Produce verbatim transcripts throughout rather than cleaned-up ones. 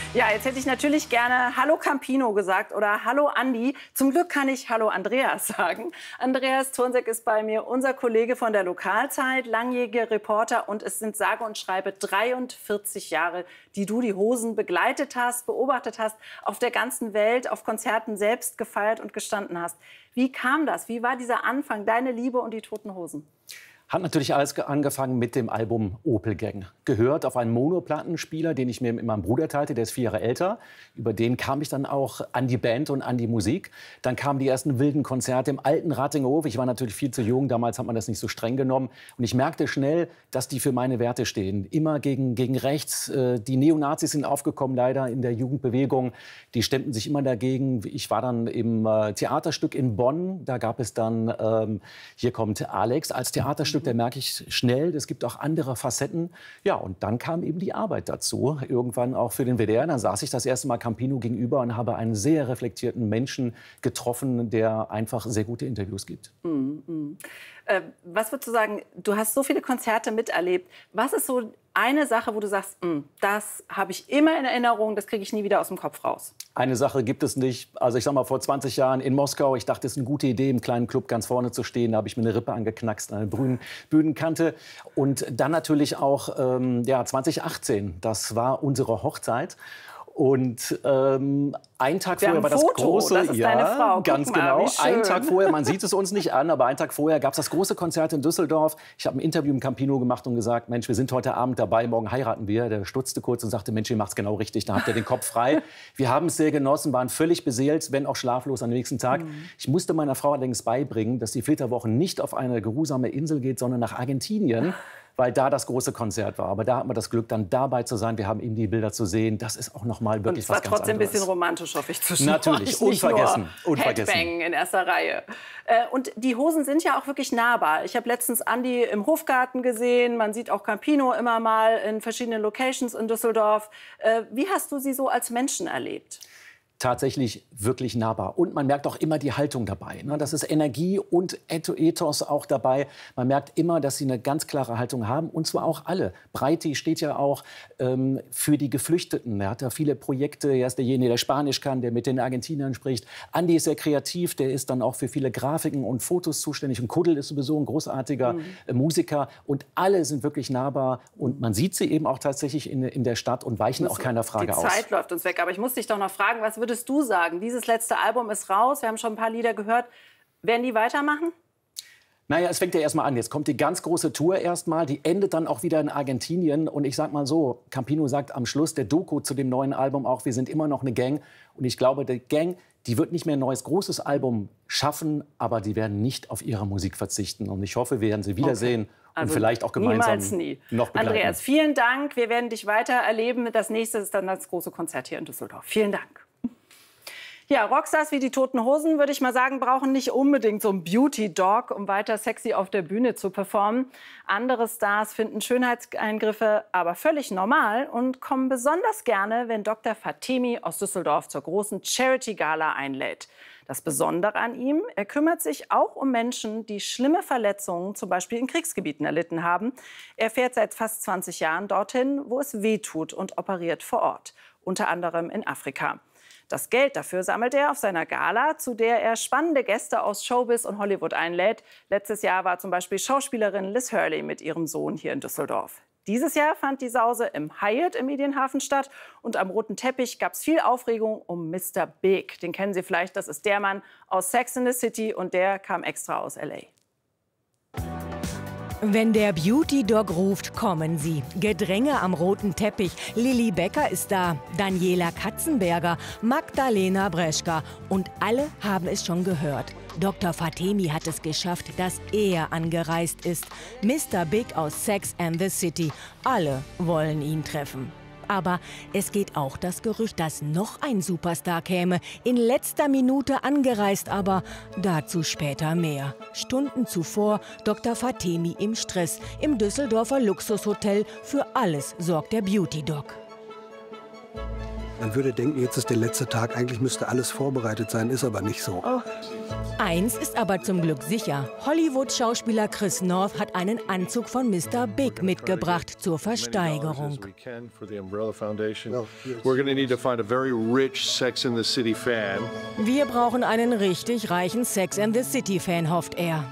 Ja, jetzt hätte ich natürlich gerne Hallo Campino gesagt oder Hallo Andi. Zum Glück kann ich Hallo Andreas sagen. Andreas Thurnsek ist bei mir unser Kollege von der Lokalzeit, langjähriger Reporter. Und es sind sage und schreibe dreiundvierzig Jahre, die du die Hosen begleitet hast, beobachtet hast, auf der ganzen Welt, auf Konzerten selbst gefeiert und gestanden hast. Wie kam das? Wie war dieser Anfang, deine Liebe und die Toten Hosen? Hat natürlich alles angefangen mit dem Album Opel Gang. Gehört auf einen Monoplattenspieler, den ich mir mit meinem Bruder teilte, der ist vier Jahre älter. Über den kam ich dann auch an die Band und an die Musik. Dann kamen die ersten wilden Konzerte im alten Ratinghof. Ich war natürlich viel zu jung, damals hat man das nicht so streng genommen. Und ich merkte schnell, dass die für meine Werte stehen. Immer gegen, gegen rechts. Die Neonazis sind aufgekommen, leider in der Jugendbewegung. Die stemmten sich immer dagegen. Ich war dann im Theaterstück in Bonn. Da gab es dann, ähm, hier kommt Alex als Theaterstück. Da merke ich schnell, es gibt auch andere Facetten. Ja, und dann kam eben die Arbeit dazu. Irgendwann auch für den W D R. Dann saß ich das erste Mal Campino gegenüber und habe einen sehr reflektierten Menschen getroffen, der einfach sehr gute Interviews gibt. Mm, mm. Äh, was würdest du sagen, du hast so viele Konzerte miterlebt. Was ist so eine Sache, wo du sagst, das habe ich immer in Erinnerung, das kriege ich nie wieder aus dem Kopf raus? Eine Sache gibt es nicht. Also ich sag mal, vor zwanzig Jahren in Moskau, ich dachte, es ist eine gute Idee, im kleinen Club ganz vorne zu stehen. Da habe ich mir eine Rippe angeknackst, eine Bühnen Bühnenkante. Und dann natürlich auch ähm, ja, zwanzig achtzehn, das war unsere Hochzeit. Und ähm, ein Tag Wir vorher war das Foto. große, das ist ja, deine Frau. Guck ganz mal, genau. wie schön. Ein Tag vorher, man sieht es uns nicht an, aber einen Tag vorher gab es das große Konzert in Düsseldorf. Ich habe ein Interview mit Campino gemacht und gesagt, Mensch, wir sind heute Abend dabei, morgen heiraten wir. Der stutzte kurz und sagte, Mensch, ihr macht's genau richtig, da habt ihr den Kopf frei. Wir haben es sehr genossen, waren völlig beseelt, wenn auch schlaflos am nächsten Tag. Mhm. Ich musste meiner Frau allerdings beibringen, dass die Flitterwochen nicht auf eine geruhsame Insel geht, sondern nach Argentinien, weil da das große Konzert war. Aber da hatten wir das Glück, dann dabei zu sein. Wir haben eben die Bilder zu sehen. Das ist auch noch mal wirklich was ganz anderes. Und es war trotzdem ein bisschen romantisch, hoffe ich, zwischen Natürlich, euch. unvergessen. Nicht nur unvergessen. Headbang in erster Reihe. Äh, und die Hosen sind ja auch wirklich nahbar. Ich habe letztens Andi im Hofgarten gesehen. Man sieht auch Campino immer mal in verschiedenen Locations in Düsseldorf. Äh, wie hast du sie so als Menschen erlebt? Tatsächlich wirklich nahbar. Und man merkt auch immer die Haltung dabei. Ne? Das ist Energie und Ethos auch dabei. Man merkt immer, dass sie eine ganz klare Haltung haben. Und zwar auch alle. Breiti steht ja auch ähm, für die Geflüchteten. Er hat da viele Projekte. Er ist derjenige, der Spanisch kann, der mit den Argentiniern spricht. Andi ist sehr kreativ. Der ist dann auch für viele Grafiken und Fotos zuständig. Und Kuddel ist sowieso ein großartiger mhm. äh, Musiker. Und alle sind wirklich nahbar. Und man sieht sie eben auch tatsächlich in, in der Stadt und weichen auch keiner Frage aus. Die Zeit läuft uns weg. Aber ich muss dich doch noch fragen, was würdest du sagen? Dieses letzte Album ist raus. Wir haben schon ein paar Lieder gehört. Werden die weitermachen? Naja, es fängt ja erstmal an. Jetzt kommt die ganz große Tour erstmal. Die endet dann auch wieder in Argentinien. Und ich sag mal so, Campino sagt am Schluss der Doku zu dem neuen Album auch, wir sind immer noch eine Gang. Und ich glaube, die Gang, die wird nicht mehr ein neues großes Album schaffen, aber die werden nicht auf ihre Musik verzichten. Und ich hoffe, wir werden sie wiedersehen. Okay. Also und vielleicht auch gemeinsam niemals nie. noch begleiten. Andreas, vielen Dank. Wir werden dich weiter erleben. Das nächste ist dann das große Konzert hier in Düsseldorf. Vielen Dank. Ja, Rockstars wie die Toten Hosen, würde ich mal sagen, brauchen nicht unbedingt so einen Beauty-Dog, um weiter sexy auf der Bühne zu performen. Andere Stars finden Schönheitseingriffe aber völlig normal und kommen besonders gerne, wenn Doktor Fatemi aus Düsseldorf zur großen Charity-Gala einlädt. Das Besondere an ihm, er kümmert sich auch um Menschen, die schlimme Verletzungen, zum Beispiel in Kriegsgebieten, erlitten haben. Er fährt seit fast zwanzig Jahren dorthin, wo es weh tut, und operiert vor Ort, unter anderem in Afrika. Das Geld dafür sammelt er auf seiner Gala, zu der er spannende Gäste aus Showbiz und Hollywood einlädt. Letztes Jahr war zum Beispiel Schauspielerin Liz Hurley mit ihrem Sohn hier in Düsseldorf. Dieses Jahr fand die Sause im Hyatt im Medienhafen statt. Und am roten Teppich gab es viel Aufregung um Mister Big. Den kennen Sie vielleicht, das ist der Mann aus Sex and the City und der kam extra aus L A. Wenn der Beauty-Dog ruft, kommen sie. Gedränge am roten Teppich. Lilly Becker ist da, Daniela Katzenberger, Magdalena Breschka. Und alle haben es schon gehört. Doktor Fatemi hat es geschafft, dass er angereist ist. Mister Big aus Sex and the City. Alle wollen ihn treffen. Aber es geht auch das Gerücht, dass noch ein Superstar käme. In letzter Minute angereist, aber dazu später mehr. Stunden zuvor Doktor Fatemi im Stress. Im Düsseldorfer Luxushotel. Für alles sorgt der Beauty-Dog. Man würde denken, jetzt ist der letzte Tag, eigentlich müsste alles vorbereitet sein, ist aber nicht so. Oh. Eins ist aber zum Glück sicher. Hollywood-Schauspieler Chris North hat einen Anzug von Mister Big mitgebracht zur Versteigerung. Wir brauchen einen richtig reichen Sex and the City-Fan, hofft er.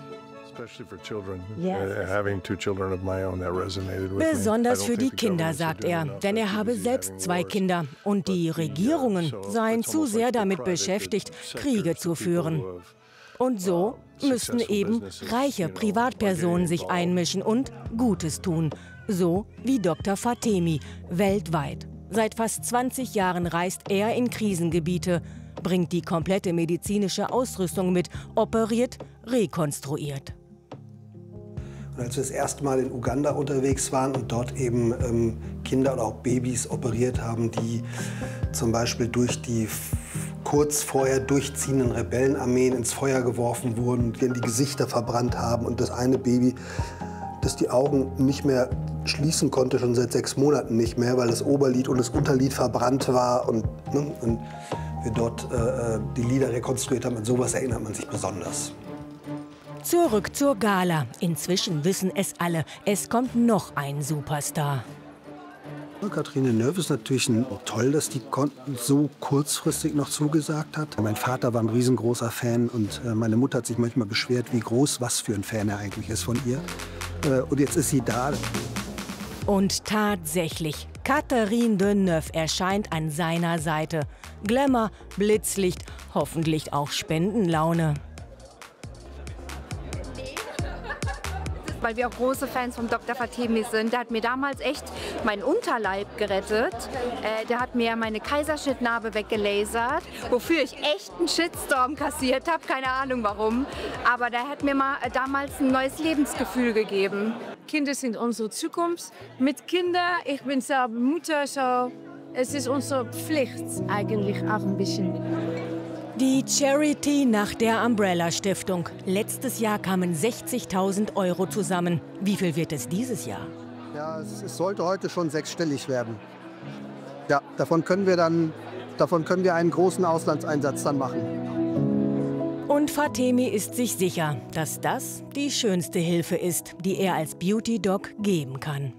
Besonders für die Kinder, sagt er, denn er habe selbst zwei Kinder. Und die Regierungen seien zu sehr damit beschäftigt, Kriege zu führen. Und so müssten eben reiche Privatpersonen sich einmischen und Gutes tun. So wie Doktor Fatemi, weltweit. Seit fast zwanzig Jahren reist er in Krisengebiete, bringt die komplette medizinische Ausrüstung mit, operiert, rekonstruiert. Und als wir das erste Mal in Uganda unterwegs waren und dort eben ähm, Kinder oder auch Babys operiert haben, die zum Beispiel durch die kurz vorher durchziehenden Rebellenarmeen ins Feuer geworfen wurden, die die Gesichter verbrannt haben und das eine Baby, das die Augen nicht mehr schließen konnte, schon seit sechs Monaten nicht mehr, weil das Oberlid und das Unterlid verbrannt war und, ne, und wir dort äh, die Lider rekonstruiert haben. An sowas erinnert man sich besonders. Zurück zur Gala. Inzwischen wissen es alle, es kommt noch ein Superstar. Catherine Deneuve ist natürlich ein, toll, dass die so kurzfristig noch zugesagt hat. Mein Vater war ein riesengroßer Fan und äh, meine Mutter hat sich manchmal beschwert, wie groß, was für ein Fan er eigentlich ist von ihr. Äh, und jetzt ist sie da. Und tatsächlich, Catherine Deneuve erscheint an seiner Seite. Glamour, Blitzlicht, hoffentlich auch Spendenlaune. Weil wir auch große Fans von Doktor Fatemi sind. Der hat mir damals echt meinen Unterleib gerettet. Äh, der hat mir meine Kaiserschnittnarbe weggelasert, wofür ich echt einen Shitstorm kassiert habe. Keine Ahnung warum. Aber der hat mir mal äh, damals ein neues Lebensgefühl gegeben. Kinder sind unsere Zukunft. Mit Kindern, ich bin selber Mutter, so es ist unsere Pflicht eigentlich auch ein bisschen. Die Charity nach der Umbrella-Stiftung. Letztes Jahr kamen sechzigtausend Euro zusammen. Wie viel wird es dieses Jahr? Ja, es, es sollte heute schon sechsstellig werden. Ja, davon können wir dann, davon können wir einen großen Auslandseinsatz dann machen. Und Fatemi ist sich sicher, dass das die schönste Hilfe ist, die er als Beauty-Doc geben kann.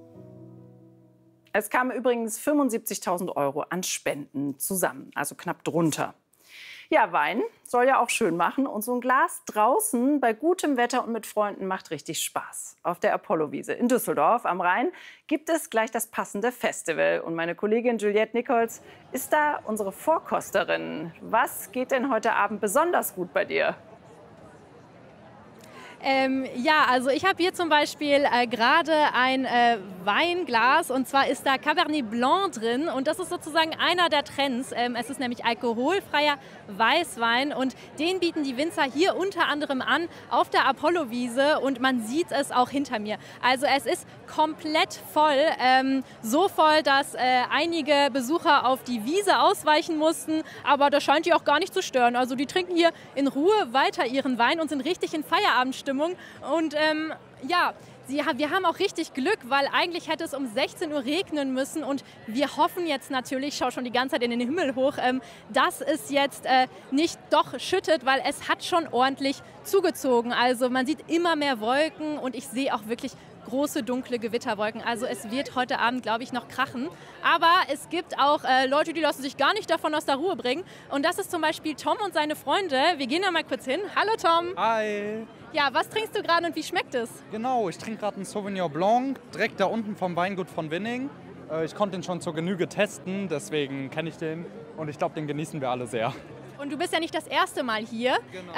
Es kamen übrigens fünfundsiebzigtausend Euro an Spenden zusammen, also knapp drunter. Ja, Wein soll ja auch schön machen und so ein Glas draußen bei gutem Wetter und mit Freunden macht richtig Spaß. Auf der Apollo-Wiese in Düsseldorf am Rhein gibt es gleich das passende Festival. Und meine Kollegin Juliette Nichols ist da unsere Vorkosterin. Was geht denn heute Abend besonders gut bei dir? Ähm, ja, also ich habe hier zum Beispiel äh, gerade ein äh, Weinglas und zwar ist da Cabernet Blanc drin und das ist sozusagen einer der Trends. Ähm, es ist nämlich alkoholfreier Weißwein und den bieten die Winzer hier unter anderem an auf der Apollo-Wiese und man sieht es auch hinter mir. Also es ist komplett voll, ähm, so voll, dass äh, einige Besucher auf die Wiese ausweichen mussten, aber das scheint die auch gar nicht zu stören. Also die trinken hier in Ruhe weiter ihren Wein und sind richtig in Feierabendstimmung. Und ähm, ja, sie, wir haben auch richtig Glück, weil eigentlich hätte es um sechzehn Uhr regnen müssen und wir hoffen jetzt natürlich, ich schaue schon die ganze Zeit in den Himmel hoch, ähm, dass es jetzt äh, nicht doch schüttet, weil es hat schon ordentlich zugezogen. Also man sieht immer mehr Wolken und ich sehe auch wirklich große, dunkle Gewitterwolken. Also es wird heute Abend, glaube ich, noch krachen. Aber es gibt auch äh, Leute, die lassen sich gar nicht davon aus der Ruhe bringen. Und das ist zum Beispiel Tom und seine Freunde. Wir gehen da mal kurz hin. Hallo Tom. Hi. Ja, was trinkst du gerade und wie schmeckt es? Genau, ich trinke gerade einen Sauvignon Blanc, direkt da unten vom Weingut von Winning. Äh, ich konnte den schon zur Genüge testen, deswegen kenne ich den. Und ich glaube, den genießen wir alle sehr. Und du bist ja nicht das erste Mal hier. Genau.